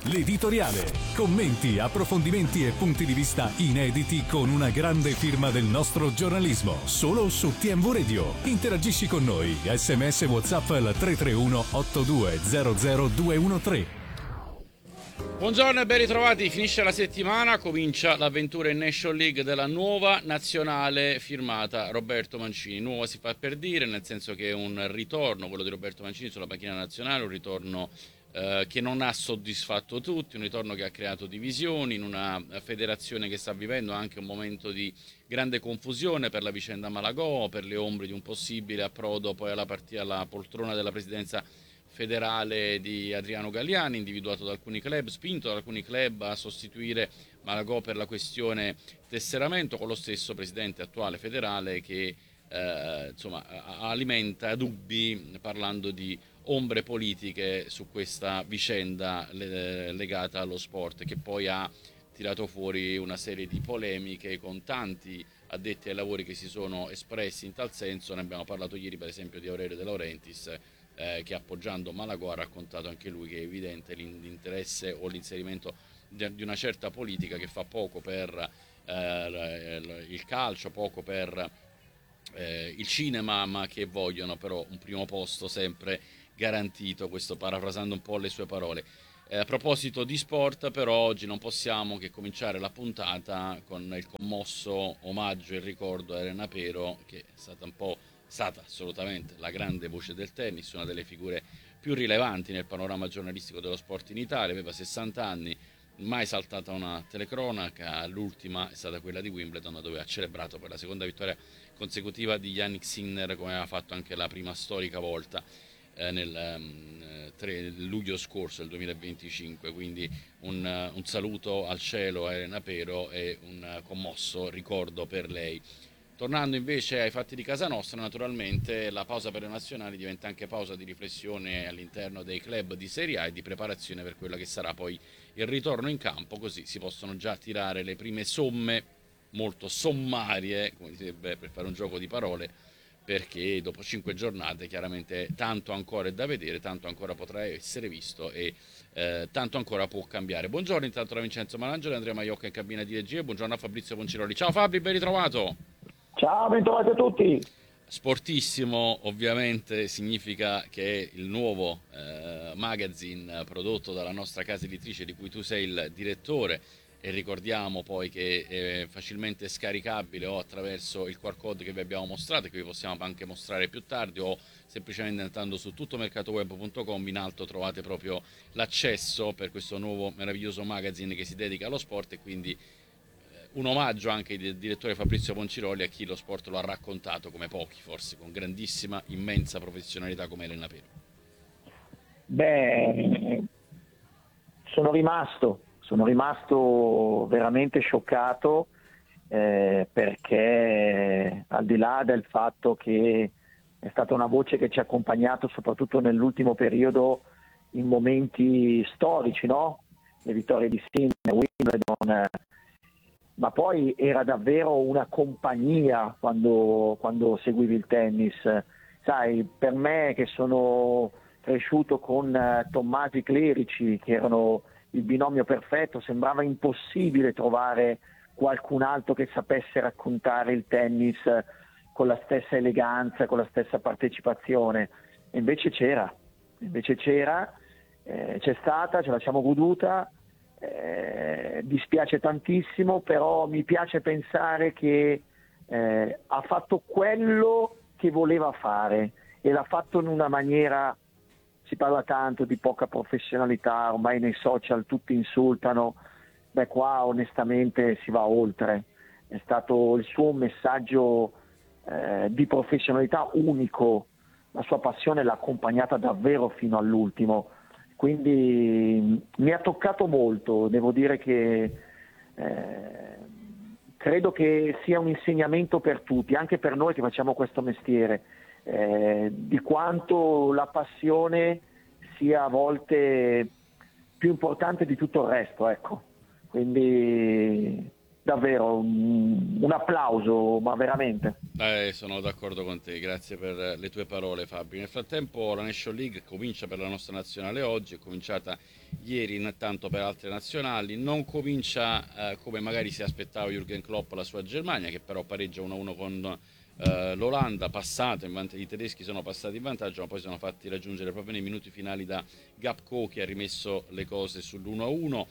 L'editoriale. Commenti, approfondimenti e punti di vista inediti con una grande firma del nostro giornalismo. Solo su TMV Radio. Interagisci con noi. SMS WhatsApp al 331 8200 213. Buongiorno e ben ritrovati, finisce la settimana, comincia l'avventura in National League della nuova nazionale firmata Roberto Mancini. Nuova si fa per dire, nel senso che è un ritorno, quello di Roberto Mancini sulla panchina nazionale, un ritorno che non ha soddisfatto tutti, un ritorno che ha creato divisioni in una federazione che sta vivendo anche un momento di grande confusione per la vicenda Malagò, per le ombre di un possibile approdo poi alla poltrona della presidenza federale di Adriano Galliani, individuato da alcuni club, spinto da alcuni club a sostituire Malagò per la questione tesseramento, con lo stesso presidente attuale federale che alimenta dubbi parlando di ombre politiche su questa vicenda legata allo sport, che poi ha tirato fuori una serie di polemiche con tanti addetti ai lavori che si sono espressi in tal senso. Ne abbiamo parlato ieri per esempio di Aurelio De Laurentiis, che appoggiando Malagò ha raccontato anche lui che è evidente l'interesse o l'inserimento di una certa politica che fa poco per il calcio, poco per il cinema, ma che vogliono però un primo posto sempre garantito, questo parafrasando un po' le sue parole. A proposito di sport, però, oggi non possiamo che cominciare la puntata con il commosso omaggio e ricordo a Elena Pero, che è stata assolutamente la grande voce del tennis, una delle figure più rilevanti nel panorama giornalistico dello sport in Italia. Aveva 60 anni, mai saltata una telecronaca, l'ultima è stata quella di Wimbledon, dove ha celebrato per la seconda vittoria consecutiva di Jannik Sinner, come aveva fatto anche la prima storica volta nel 3 luglio scorso, del 2025. Quindi un saluto al cielo a Elena Pero e un commosso ricordo per lei. Tornando invece ai fatti di casa nostra, naturalmente la pausa per le nazionali diventa anche pausa di riflessione all'interno dei club di Serie A e di preparazione per quella che sarà poi il ritorno in campo, così si possono già tirare le prime somme molto sommarie, come direbbe, per fare un gioco di parole, perché dopo 5 giornate chiaramente tanto ancora è da vedere, tanto ancora potrà essere visto e tanto ancora può cambiare. Buongiorno intanto da Vincenzo Malangelo e Andrea Maiocca in cabina di regia. Buongiorno a Fabrizio Ponciroli. Ciao Fabri, ben ritrovato. Ciao, bentrovati a tutti. Sportissimo ovviamente significa che è il nuovo magazine prodotto dalla nostra casa editrice di cui tu sei il direttore, e ricordiamo poi che è facilmente scaricabile o attraverso il QR code che vi abbiamo mostrato e che vi possiamo anche mostrare più tardi, o semplicemente andando su tuttomercatoweb.com. In alto trovate proprio l'accesso per questo nuovo meraviglioso magazine che si dedica allo sport, e quindi un omaggio anche del direttore Fabrizio Ponciroli a chi lo sport lo ha raccontato come pochi, forse con grandissima, immensa professionalità come Elena Pero. Beh, sono rimasto veramente scioccato, perché al di là del fatto che è stata una voce che ci ha accompagnato soprattutto nell'ultimo periodo in momenti storici, no? Le vittorie di Sinner, Wimbledon, ma poi era davvero una compagnia quando seguivi il tennis. Sai, per me che sono cresciuto con Tommasi Clerici, che erano il binomio perfetto, sembrava impossibile trovare qualcun altro che sapesse raccontare il tennis con la stessa eleganza, con la stessa partecipazione. E invece c'era, c'è stata, ce la siamo goduta. Dispiace tantissimo, però mi piace pensare che ha fatto quello che voleva fare e l'ha fatto in una maniera. Si parla tanto di poca professionalità, ormai nei social tutti insultano. Beh, qua onestamente si va oltre. È stato il suo messaggio di professionalità unico, la sua passione l'ha accompagnata davvero fino all'ultimo. Quindi mi ha toccato molto, devo dire che credo che sia un insegnamento per tutti, anche per noi che facciamo questo mestiere, di quanto la passione sia a volte più importante di tutto il resto, ecco. Quindi davvero un applauso, ma veramente. Sono d'accordo con te, grazie per le tue parole Fabio. Nel frattempo la Nation League comincia per la nostra nazionale oggi, è cominciata ieri intanto per altre nazionali, non comincia come magari si aspettava Jürgen Klopp la sua Germania, che però pareggia 1-1 con l'Olanda, i tedeschi sono passati in vantaggio, ma poi sono fatti raggiungere proprio nei minuti finali da Gakpo, che ha rimesso le cose sull'1-1.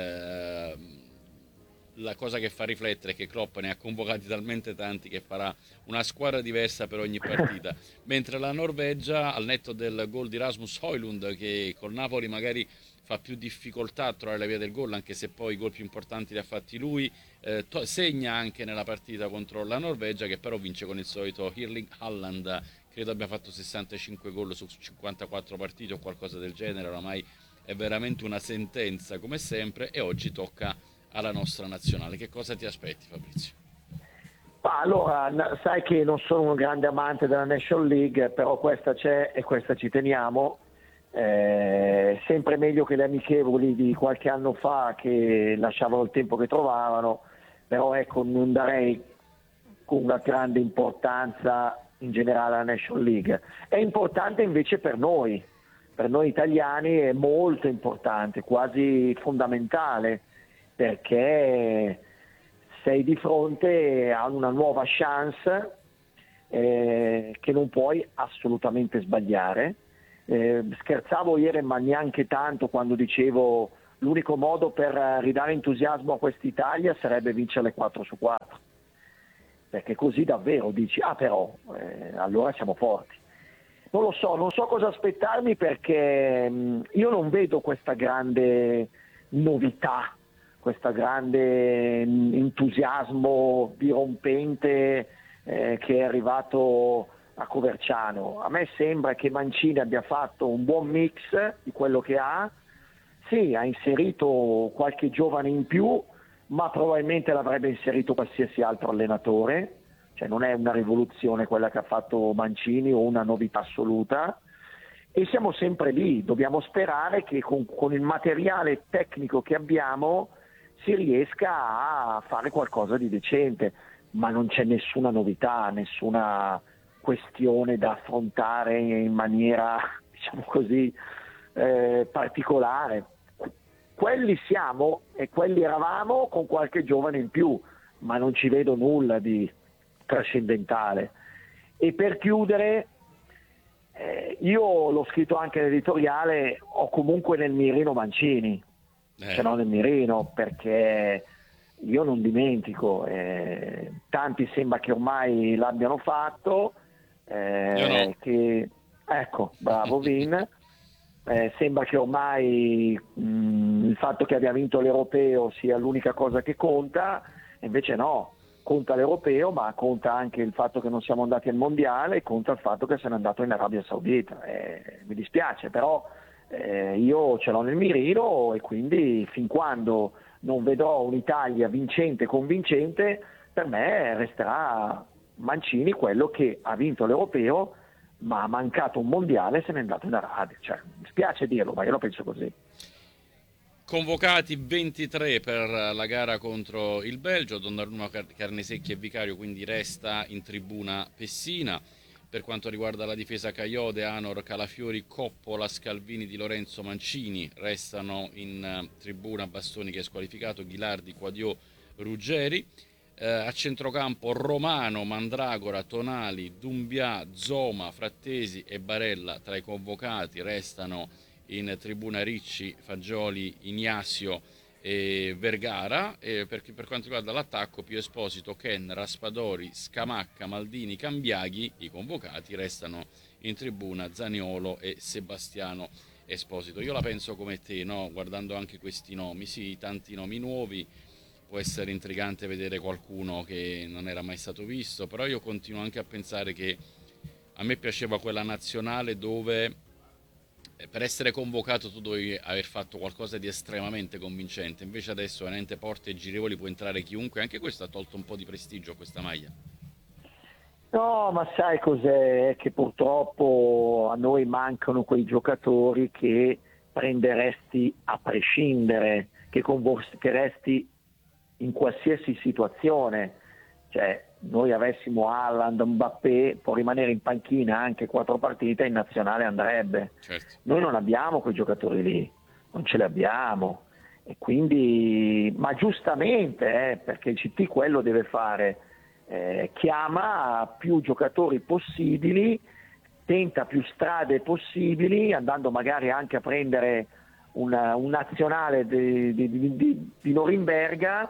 La cosa che fa riflettere è che Klopp ne ha convocati talmente tanti che farà una squadra diversa per ogni partita, mentre la Norvegia, al netto del gol di Rasmus Højlund, che col Napoli magari fa più difficoltà a trovare la via del gol, anche se poi i gol più importanti li ha fatti lui, segna anche nella partita contro la Norvegia, che però vince con il solito Erling Haaland, credo abbia fatto 65 gol su 54 partite o qualcosa del genere, oramai è veramente una sentenza come sempre, e oggi tocca alla nostra nazionale. Che cosa ti aspetti, Fabrizio? Allora, sai che non sono un grande amante della National League, però questa c'è e questa ci teniamo. Sempre meglio che le amichevoli di qualche anno fa, che lasciavano il tempo che trovavano, però ecco, non darei con una grande importanza in generale alla National League. È importante invece per noi italiani è molto importante, quasi fondamentale, perché sei di fronte a una nuova chance che non puoi assolutamente sbagliare. Scherzavo ieri, ma neanche tanto, quando dicevo l'unico modo per ridare entusiasmo a quest'Italia sarebbe vincere le 4-4, perché così davvero dici però allora siamo forti. Non so cosa aspettarmi, perché io non vedo questa grande novità, questo grande entusiasmo dirompente che è arrivato a Coverciano. A me sembra che Mancini abbia fatto un buon mix di quello che ha. Sì, ha inserito qualche giovane in più, ma probabilmente l'avrebbe inserito qualsiasi altro allenatore, cioè non è una rivoluzione quella che ha fatto Mancini o una novità assoluta, e siamo sempre lì. Dobbiamo sperare che con il materiale tecnico che abbiamo si riesca a fare qualcosa di decente, ma non c'è nessuna novità, nessuna questione da affrontare in maniera, diciamo così, particolare. Quelli siamo e quelli eravamo, con qualche giovane in più, ma non ci vedo nulla di trascendentale. E per chiudere, io l'ho scritto anche nell'editoriale, ho comunque nel mirino Mancini, ce l'ho nel mirino, perché io non dimentico, tanti sembra che ormai l'abbiano fatto, Io no. ecco, bravo Vin. Sembra che ormai il fatto che abbia vinto l'Europeo sia l'unica cosa che conta, invece no, conta l'Europeo, ma conta anche il fatto che non siamo andati al Mondiale, conta il fatto che se n'è andato in Arabia Saudita. Mi dispiace, però io ce l'ho nel mirino, e quindi fin quando non vedrò un'Italia vincente e convincente, per me resterà Mancini quello che ha vinto l'Europeo, ma ha mancato un mondiale e se n'è andato in Arabia. Cioè, mi spiace dirlo, ma io lo penso così. Convocati 23 per la gara contro il Belgio, Donnarumma, Carnesecchi e Vicario, quindi resta in tribuna Pessina. Per quanto riguarda la difesa, Caio, Anor, Calafiori, Coppola, Scalvini, Di Lorenzo, Mancini restano in tribuna. Bastoni, che è squalificato, Ghilardi, Quadio, Ruggeri. A centrocampo Romano, Mandragora, Tonali, Dumbia, Zoma, Frattesi e Barella tra i convocati. Restano in tribuna Ricci, Fagioli, Ignazio e Vergara. E per quanto riguarda l'attacco, Pio Esposito, Ken, Raspadori, Scamacca, Maldini, Cambiaghi. I convocati restano in tribuna Zaniolo e Sebastiano Esposito. Io la penso come te, no? Guardando anche questi nomi, sì, tanti nomi nuovi. Può essere intrigante vedere qualcuno che non era mai stato visto, però io continuo anche a pensare che a me piaceva quella nazionale dove per essere convocato tu dovevi aver fatto qualcosa di estremamente convincente, invece adesso veramente porte girevoli, può entrare chiunque. Anche questo ha tolto un po' di prestigio a questa maglia. No, ma sai cos'è? Che purtroppo a noi mancano quei giocatori che prenderesti a prescindere, che convocheresti in qualsiasi situazione. Cioè, noi avessimo Haaland, Mbappé, può rimanere in panchina anche 4 partite, in nazionale andrebbe. Certo. Noi non abbiamo quei giocatori lì, non ce li abbiamo, e quindi, ma giustamente, perché il CT quello deve fare, chiama più giocatori possibili, tenta più strade possibili, andando magari anche a prendere un nazionale di Norimberga,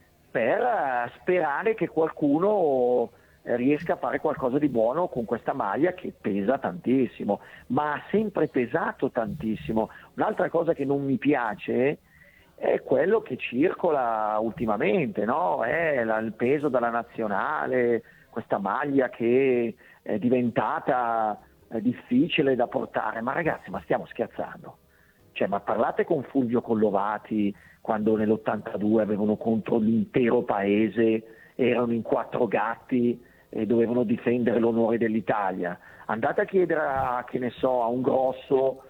per sperare che qualcuno riesca a fare qualcosa di buono con questa maglia che pesa tantissimo, ma ha sempre pesato tantissimo. Un'altra cosa che non mi piace è quello che circola ultimamente, no? È il peso della nazionale, questa maglia che è diventata difficile da portare. Ma ragazzi, ma stiamo scherzando? Cioè, ma parlate con Fulvio Collovati, quando nell'82 avevano contro l'intero paese, erano in 4 gatti e dovevano difendere l'onore dell'Italia. Andate a chiedere a, che ne so, a un Grosso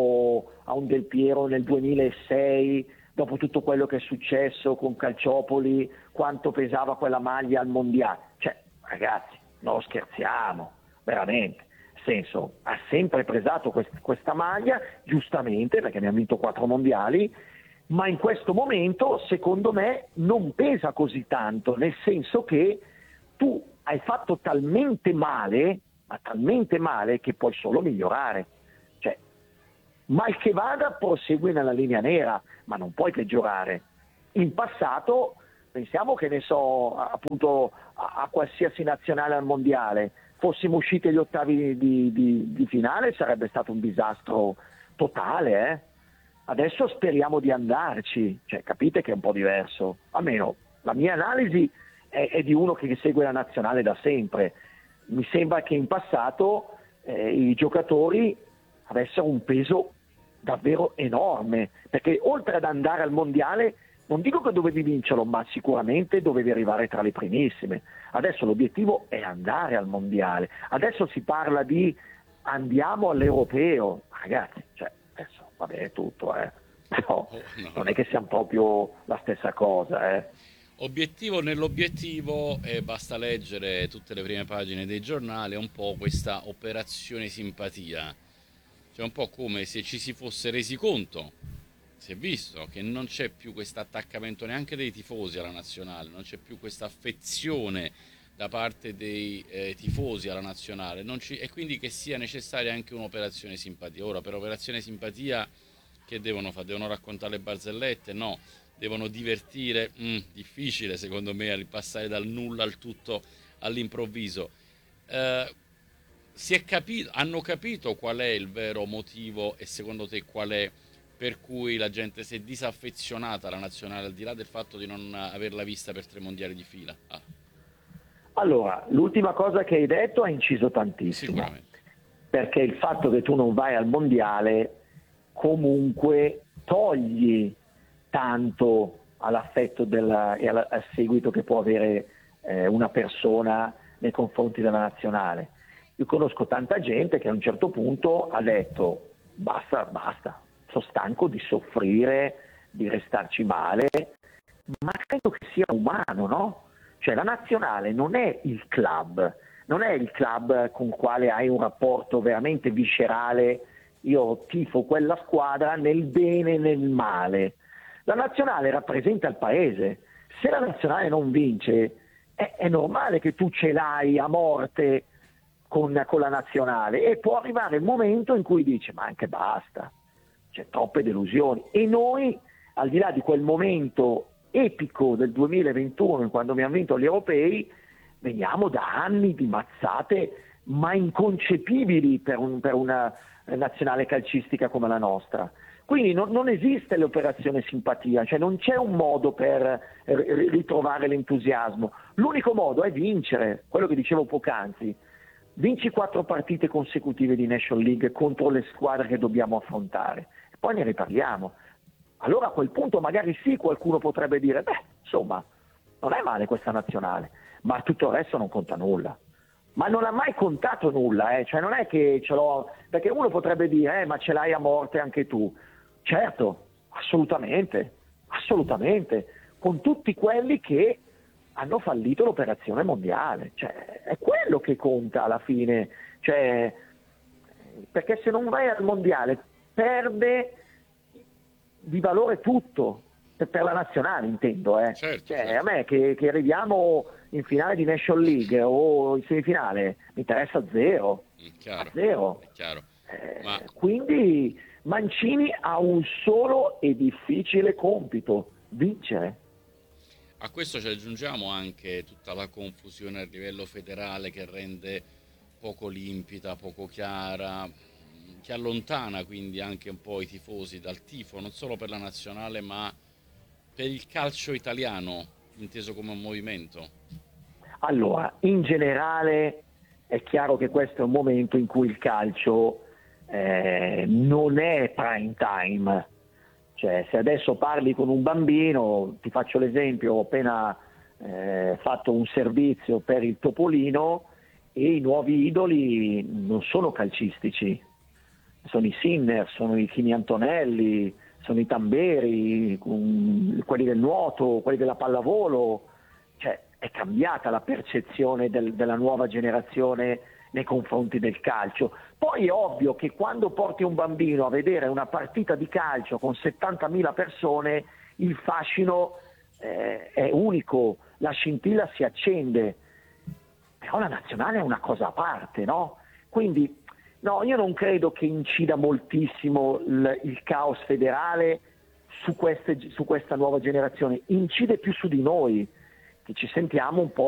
o a un Del Piero nel 2006, dopo tutto quello che è successo con Calciopoli, quanto pesava quella maglia al mondiale. Cioè, ragazzi, non scherziamo, veramente. Nel senso, ha sempre pesato questa maglia, giustamente, perché ne ha vinto 4 mondiali, ma in questo momento, secondo me, non pesa così tanto, nel senso che tu hai fatto talmente male, ma talmente male, che puoi solo migliorare. Cioè, mal che vada, prosegui nella linea nera, ma non puoi peggiorare. In passato, pensiamo, che ne so, appunto a qualsiasi nazionale al mondiale, fossimo usciti agli ottavi di finale, sarebbe stato un disastro totale, eh? Adesso speriamo di andarci, cioè, capite che è un po' diverso. Almeno la mia analisi è di uno che segue la nazionale da sempre. Mi sembra che in passato i giocatori avessero un peso davvero enorme, perché oltre ad andare al mondiale, non dico che dovevi vincerlo, ma sicuramente dovevi arrivare tra le primissime. Adesso l'obiettivo è andare al mondiale. Adesso si parla di andiamo all'europeo. Ragazzi, cioè, adesso va bene tutto, però non è che siamo proprio la stessa cosa, Obiettivo nell'obiettivo, basta leggere tutte le prime pagine dei giornali, è un po' questa operazione simpatia. Cioè, un po' come se ci si fosse resi conto, si è visto che non c'è più questo attaccamento neanche dei tifosi alla nazionale, non c'è più questa affezione da parte dei tifosi alla nazionale, e quindi che sia necessaria anche un'operazione simpatia. Ora, per operazione simpatia, che devono fare? Devono raccontare le barzellette? No. Devono divertire? Difficile, secondo me, passare dal nulla al tutto all'improvviso. Hanno capito qual è il vero motivo, e secondo te qual è, per cui la gente si è disaffezionata alla nazionale, al di là del fatto di non averla vista per 3 mondiali di fila? Allora, l'ultima cosa che hai detto ha inciso tantissimo. Sicuramente. Perché il fatto che tu non vai al mondiale comunque togli tanto all'affetto e al seguito che può avere una persona nei confronti della nazionale. Io conosco tanta gente che a un certo punto ha detto basta, sono stanco di soffrire, di restarci male, ma credo che sia umano, no? Cioè, la nazionale non è il club con il quale hai un rapporto veramente viscerale, io tifo quella squadra nel bene e nel male. La nazionale rappresenta il paese. Se la nazionale non vince, è normale che tu ce l'hai a morte con la nazionale, e può arrivare il momento in cui dici ma anche basta, c'è troppe delusioni. E noi, al di là di quel momento epico del 2021, quando abbiamo vinto gli europei, veniamo da anni di mazzate ma inconcepibili per una nazionale calcistica come la nostra. Quindi non esiste l'operazione simpatia, cioè non c'è un modo per ritrovare l'entusiasmo. L'unico modo è vincere, quello che dicevo poc'anzi. Vinci 4 partite consecutive di National League contro le squadre che dobbiamo affrontare, e poi ne riparliamo. Allora a quel punto magari sì, qualcuno potrebbe dire insomma, non è male questa nazionale, ma tutto il resto non conta nulla. Ma non ha mai contato nulla, cioè non è che ce l'ho, perché uno potrebbe dire ma ce l'hai a morte anche tu. Certo, assolutamente. con tutti quelli che hanno fallito l'operazione mondiale. Cioè, è quello che conta alla fine, cioè, perché se non vai al mondiale perde di valore tutto, per la nazionale intendo. Certo, cioè, certo. A me che arriviamo in finale di National League o in semifinale mi interessa zero. Chiaro, Zero. è chiaro. Ma Quindi Mancini ha un solo e difficile compito: vincere. a questo ci aggiungiamo anche tutta la confusione a livello federale che rende poco limpida, poco chiara, che allontana quindi anche un po' i tifosi dal tifo, non solo per la nazionale, ma per il calcio italiano, inteso come un movimento. Allora, in generale è chiaro che questo è un momento in cui il calcio non è prime time. Cioè, se adesso parli con un bambino, ti faccio l'esempio, ho appena fatto un servizio per il Topolino e i nuovi idoli non sono calcistici, sono i Sinner, sono i Chini Antonelli, sono i Tamberi, quelli del nuoto, quelli della pallavolo. Cioè, è cambiata la percezione della nuova generazione nei confronti del calcio. Poi è ovvio che quando porti un bambino a vedere una partita di calcio con 70.000 persone, il fascino è unico, la scintilla si accende, però la nazionale è una cosa a parte, no? Quindi no, io non credo che incida moltissimo il caos federale su questa nuova generazione, incide più su di noi, che ci sentiamo un po'